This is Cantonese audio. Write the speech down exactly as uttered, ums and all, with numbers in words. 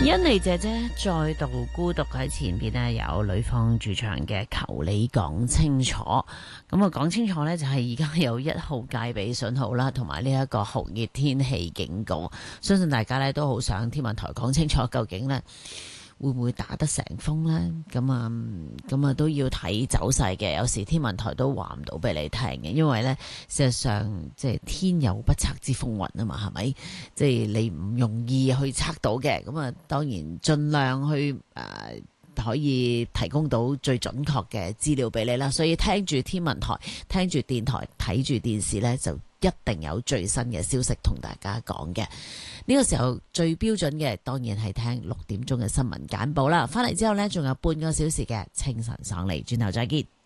欣妮姐姐再度孤獨喺前邊呢，有女方駐場嘅求你講清楚。咁啊，講清楚呢，就係而家有一號戒備信號啦，同埋呢一個酷熱天氣警告。相信大家呢都好想天文台講清楚，究竟呢會唔會打得成風呢？咁啊，咁啊都要睇走勢嘅。有時天文台都話唔到俾你聽嘅，因為呢，事實上即係天有不測之風雲啊嘛，係咪？即係你唔容易去測到嘅。咁啊，當然盡量去誒、呃、可以提供到最準確嘅資料俾你啦。所以聽住天文台，聽住電台，睇住電視呢，就一定有最新嘅消息同大家講嘅。呢個時候最標準嘅當然係聽六點鐘嘅新聞簡報啦。翻嚟之後呢，仲有半個小時嘅清晨爽利，轉頭再見。